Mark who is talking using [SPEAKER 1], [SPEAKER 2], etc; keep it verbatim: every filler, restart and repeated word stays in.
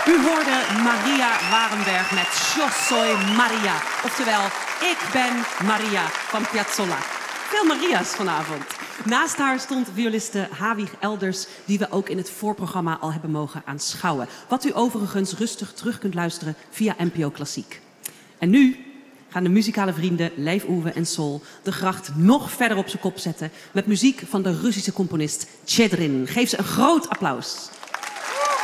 [SPEAKER 1] U hoorde Maria Warenberg met Yo soy Maria. Oftewel, ik ben Maria van Piazzolla. Veel Maria's vanavond. Naast haar stond violiste Hawig Elders, die we ook in het voorprogramma al hebben mogen aanschouwen. Wat u overigens rustig terug kunt luisteren via N P O Klassiek. En nu gaan de muzikale vrienden Leif Oewe en Sol de gracht nog verder op zijn kop zetten met muziek van de Russische componist Tchedrin. Geef ze een groot applaus.